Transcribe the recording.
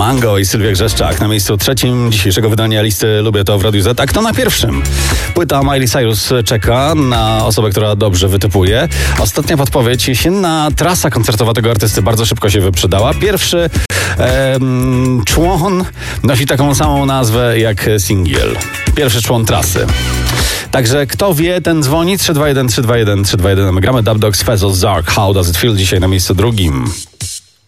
Mango i Sylwia Grzeszczak na miejscu 3 dzisiejszego wydania listy Lubię to w Radiu Z. A kto na 1? Płyta Miley Cyrus czeka na osobę, która dobrze wytypuje. Ostatnia podpowiedź. Jesienna trasa koncertowa tego artysty bardzo szybko się wyprzedała. Pierwszy człon nosi taką samą nazwę jak singiel. Pierwszy człon trasy. Także kto wie, ten dzwoni 321 321 321. My gramy Dub Dogs, Fezos, Zark. How Does It Feel dzisiaj na miejscu 2.